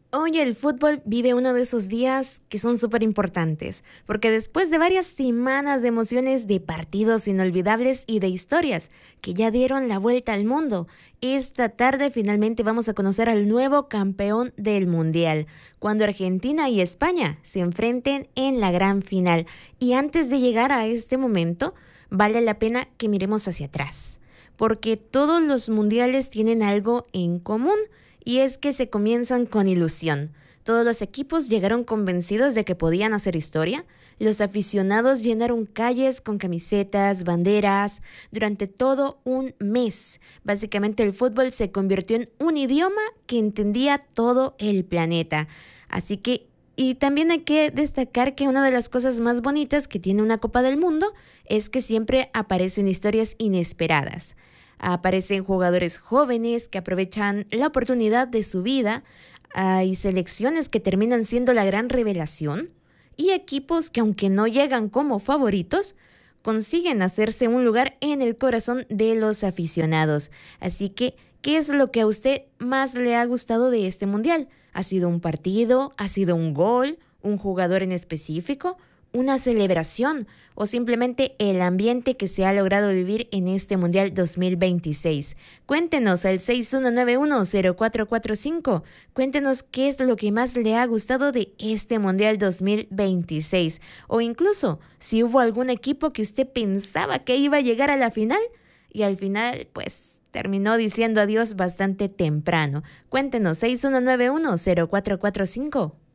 Hoy el fútbol vive uno de esos días que son súper importantes, porque después de varias semanas de emociones, de partidos inolvidables y de historias que ya dieron la vuelta al mundo, esta tarde finalmente vamos a conocer al nuevo campeón del Mundial, cuando Argentina y España se enfrenten en la gran final. Y antes de llegar a este momento, vale la pena que miremos hacia atrás, porque todos los mundiales tienen algo en común y es que se comienzan con ilusión. Todos los equipos llegaron convencidos de que podían hacer historia. Los aficionados llenaron calles con camisetas, banderas, durante todo un mes. Básicamente el fútbol se convirtió en un idioma que entendía todo el planeta. Así que, y también hay que destacar que una de las cosas más bonitas que tiene una Copa del Mundo es que siempre aparecen historias inesperadas. Aparecen jugadores jóvenes que aprovechan la oportunidad de su vida. Hay selecciones que terminan siendo la gran revelación y equipos que, aunque no llegan como favoritos, consiguen hacerse un lugar en el corazón de los aficionados. Así que, ¿qué es lo que a usted más le ha gustado de este mundial? ¿Ha sido un partido? ¿Ha sido un gol? ¿Un jugador en específico? ¿Una celebración o simplemente el ambiente que se ha logrado vivir en este Mundial 2026? Cuéntenos al 61910445. Cuéntenos qué es lo que más le ha gustado de este Mundial 2026. O incluso si hubo algún equipo que usted pensaba que iba a llegar a la final y al final, pues, terminó diciendo adiós bastante temprano. Cuéntenos 61910445.